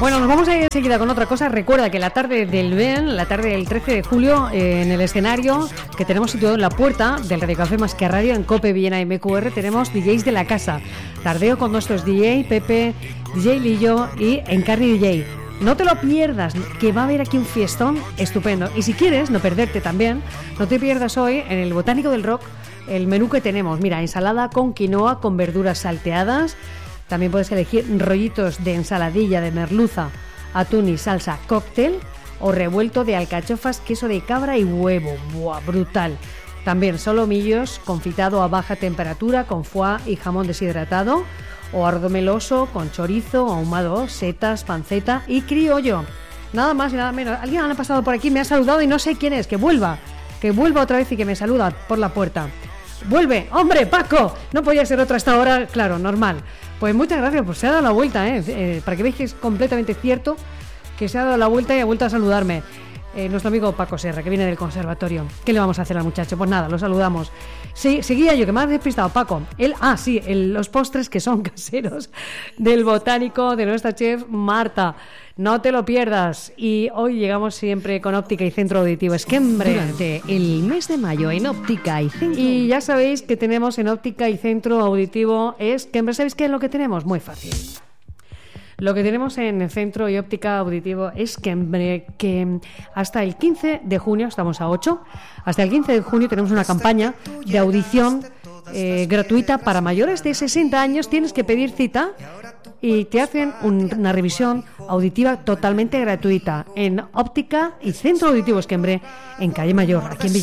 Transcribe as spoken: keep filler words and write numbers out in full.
Bueno, nos vamos a ir enseguida con otra cosa. Recuerda que la tarde del B E N, la tarde del trece de julio, eh, en el escenario que tenemos situado en la puerta del Radio Café Más que Radio, en COPE Viena M Q R, tenemos D Js de la casa. Tardeo con nuestros D J, Pepe, D J Lillo y Encarni D J. No te lo pierdas, que va a haber aquí un fiestón estupendo. Y si quieres no perderte también, no te pierdas hoy en el Botánico del Rock el menú que tenemos. Mira, ensalada con quinoa, con verduras salteadas. También puedes elegir rollitos de ensaladilla de merluza, atún y salsa cóctel, o revuelto de alcachofas, queso de cabra y huevo. ¡Buah, brutal! También solomillos confitado a baja temperatura con foie y jamón deshidratado, o arroz meloso con chorizo, ahumado, setas, panceta y criollo. Nada más y nada menos. Alguien ha pasado por aquí, me ha saludado y no sé quién es. Que vuelva, que vuelva otra vez y que me saluda por la puerta. ¡Vuelve! ¡Hombre, Paco! No podía ser otra a esta hora, claro, normal. Pues muchas gracias, pues se ha dado la vuelta, ¿eh? eh para que veáis que es completamente cierto que se ha dado la vuelta y ha vuelto a saludarme. Eh, nuestro amigo Paco Serra, que viene del conservatorio. ¿Qué le vamos a hacer al muchacho? Pues nada, lo saludamos. Sí, seguía yo, que me has despistado, Paco. Él, ah, sí, el, los postres que son caseros del botánico de nuestra chef Marta. No te lo pierdas. Y hoy llegamos siempre con Óptica y Centro Auditivo Esquembre. Durante el mes de mayo en Óptica y Centro. Y ya sabéis que tenemos en Óptica y Centro Auditivo Esquembre. ¿Sabéis qué es lo que tenemos? Muy fácil. Lo que tenemos en el Centro y Óptica Auditivo Esquembre, que hasta el quince de junio, estamos a ocho, hasta el quince de junio tenemos una campaña de audición eh, gratuita para mayores de sesenta años. Tienes que pedir cita y te hacen un, una revisión auditiva totalmente gratuita en Óptica y Centro Auditivo Esquembre, en Calle Mayor, aquí en Villa.